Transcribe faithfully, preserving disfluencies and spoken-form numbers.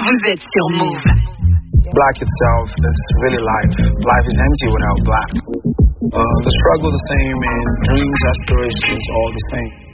Vous êtes sur Move. Black itself is really life. Life is empty without black. Uh, the struggle the same and dreams, aspirations all the same.